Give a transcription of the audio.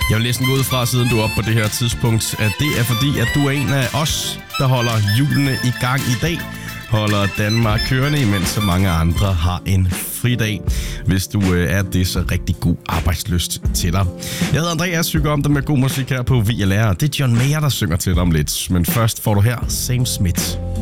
Jeg vil næsten gå ud fra, siden du er oppe på det her tidspunkt, at det er fordi, at du er en af os, der holder hjulene i gang i dag. Holder Danmark kørende, imens så mange andre har en fridag. Hvis du er det, så rigtig god arbejdslyst til dig. Jeg hedder Andreas, synger om dig med god musik her på VLR. Det er John Mayer, der synger til dig om lidt. Men først får du her Sam Smith.